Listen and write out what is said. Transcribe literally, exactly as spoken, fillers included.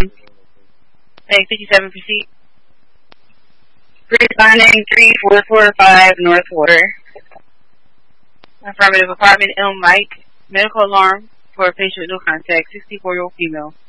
Hey, fifty-seven, proceed. Responding three four four five North Water. Affirmative, apartment Elm Mike. Medical alarm for a patient with no contact, sixty-four-year-old female.